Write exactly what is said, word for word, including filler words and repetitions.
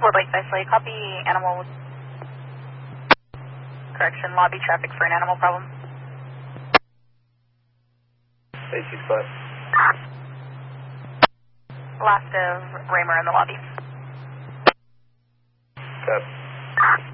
Wood Lake Isolate, copy animal. Correction, lobby traffic for an animal problem. Safety spot. Last of Raymer in the lobby. Copy.